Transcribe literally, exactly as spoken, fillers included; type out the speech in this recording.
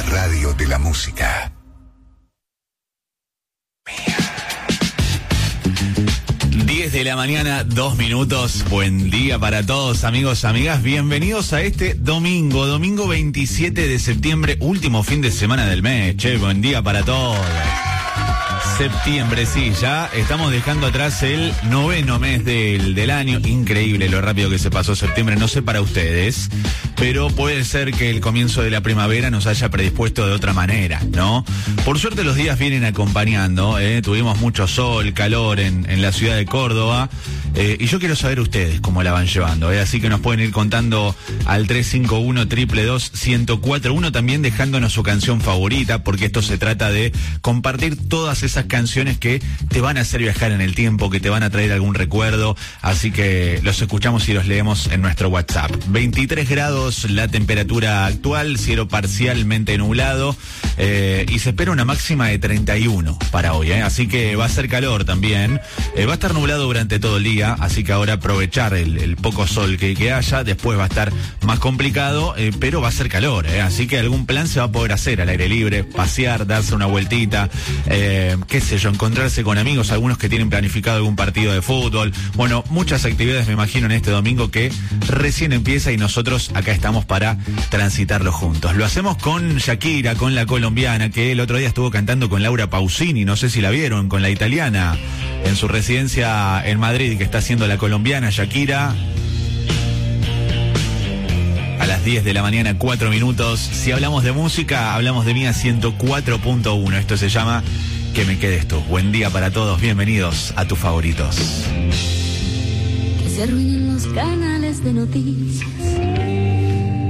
la radio de la música. diez de la mañana, dos minutos. Buen día para todos, amigos, amigas. Bienvenidos a este domingo, domingo veintisiete de septiembre, último fin de semana del mes. Che, buen día para todos. Septiembre, sí, ya estamos dejando atrás el noveno mes del, del año. Increíble lo rápido que se pasó septiembre, no sé para ustedes, pero puede ser que el comienzo de la primavera nos haya predispuesto de otra manera, ¿no? Por suerte los días vienen acompañando, ¿eh? Tuvimos mucho sol, calor en, en la ciudad de Córdoba, eh, y yo quiero saber ustedes cómo la van llevando, ¿eh? Así que nos pueden ir contando al tres cinco uno, dos dos dos, uno cero cuatro uno, también dejándonos su canción favorita, porque esto se trata de compartir todas esas canciones que te van a hacer viajar en el tiempo, que te van a traer algún recuerdo, así que los escuchamos y los leemos en nuestro WhatsApp. veintitrés grados la temperatura actual, cielo parcialmente nublado, eh, y se espera una máxima de treinta y uno para hoy, ¿eh? Así que va a ser calor también, eh, va a estar nublado durante todo el día, así que ahora aprovechar el, el poco sol que, que haya, después va a estar más complicado, eh, pero va a ser calor, ¿eh? Así que algún plan se va a poder hacer al aire libre, pasear, darse una vueltita, eh, qué sé yo, encontrarse con amigos, algunos que tienen planificado algún partido de fútbol, bueno, muchas actividades me imagino en este domingo que recién empieza y nosotros acá estamos para transitarlo juntos. Lo hacemos con Shakira, con la colombiana, que el otro día estuvo cantando con Laura Pausini, no sé si la vieron, con la italiana, en su residencia en Madrid, que está haciendo la colombiana Shakira. A las diez de la mañana, cuatro minutos. Si hablamos de música, hablamos de Mía ciento cuatro punto uno. Esto se llama Que me quedes tú. Buen día para todos, bienvenidos a tus favoritos. Que se arruinen los canales de noticias,